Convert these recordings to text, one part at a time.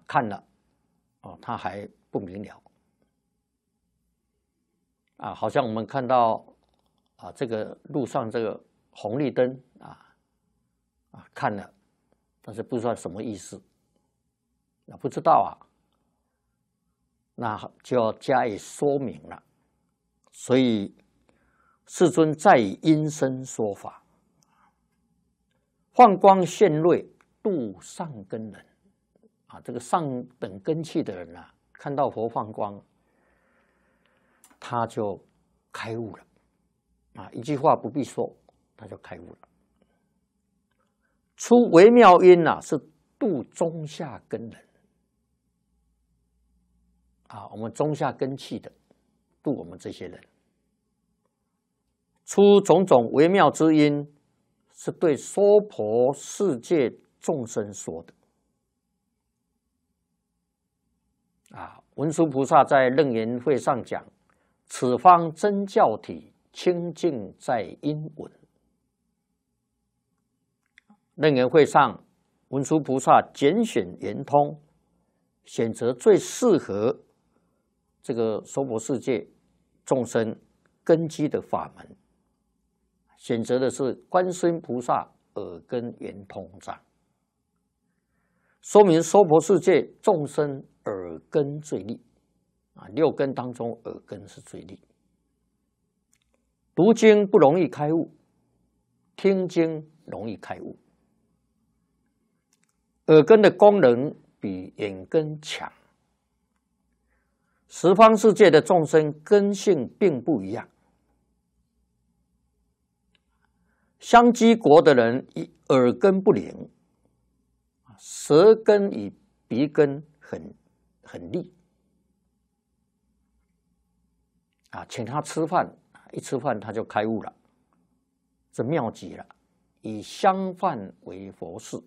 看了他还不明了好像我们看到这个路上这个红绿灯看了，但是不知道什么意思，不知道那就要加以说明了。所以世尊再以因身说法，放光现瑞，度上根人这个上等根器的人看到佛放光，他就开悟了一句话不必说，他就开悟了。出微妙因是度中下根人我们中下根器的，度我们这些人。出种种微妙之因，是对娑婆世界众生说的文殊菩萨在楞严会上讲，此方真教体，清净在因闻。楞严会上，文殊菩萨拣选圆通，选择最适合这个娑婆世界众生根基的法门，选择的是观世音菩萨耳根圆通藏，说明娑婆世界众生耳根最利六根当中耳根是最利。读经不容易开悟，听经容易开悟。耳根的功能比眼根强，十方世界的众生根性并不一样。香积国的人耳根不灵，舌根与鼻根很利请他吃饭，一吃饭他就开悟了，这妙极了。以香饭为佛事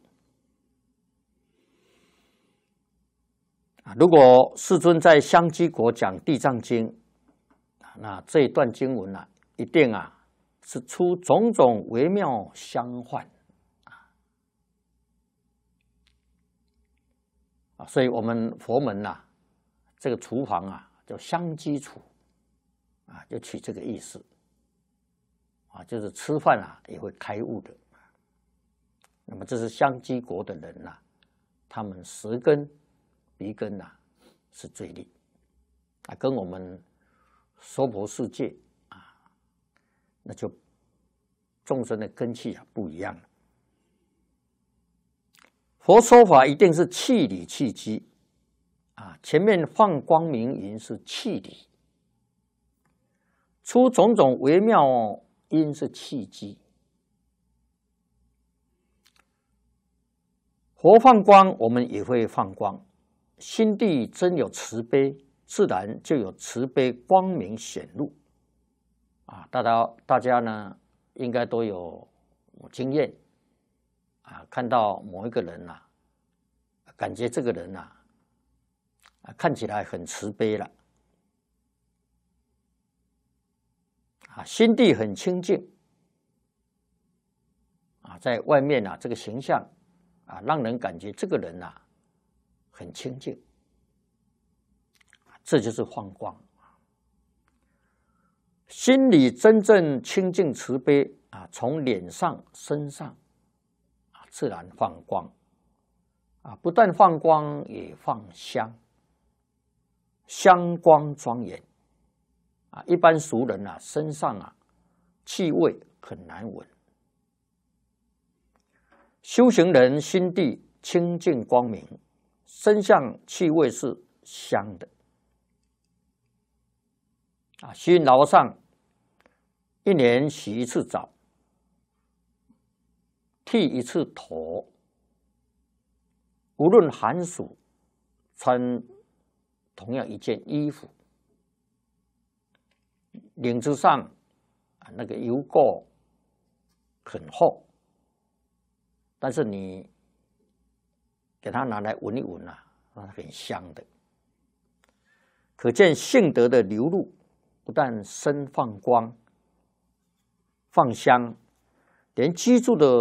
如果世尊在香积国讲地藏经那这一段经文一定是出种种微妙香幻所以我们佛门这个厨房叫香积厨就取这个意思就是吃饭也会开悟的。那么这是香积国的人他们舌根鼻根是最利跟我们娑婆世界那就众生的根器不一样了。佛说法一定是气理气机前面放光明云是气理，出种种微妙因是气机。佛放光，我们也会放光。心地真有慈悲，自然就有慈悲光明显露大家呢应该都有经验看到某一个人感觉这个人看起来很慈悲了心地很清净在外面这个形象让人感觉这个人很清净，这就是放光。心里真正清净慈悲从脸上身上自然放光不但放光也放香，香光庄严一般俗人身上气味很难闻，修行人心地清净光明，身上气味是香的虚云老和尚一年洗一次澡，剃一次头，无论寒暑穿同样一件衣服，领子上那个油垢很厚，但是你给它拿来闻一闻它很香的，可见性德的流露，不但身放光放香，连居住的